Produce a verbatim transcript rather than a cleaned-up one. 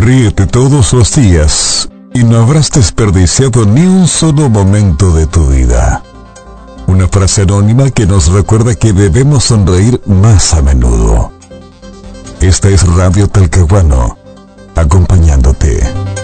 Ríete todos los días y no habrás desperdiciado ni un solo momento de tu vida. Una frase anónima que nos recuerda que debemos sonreír más a menudo. Esta es Radio Talcahuano, acompañándote.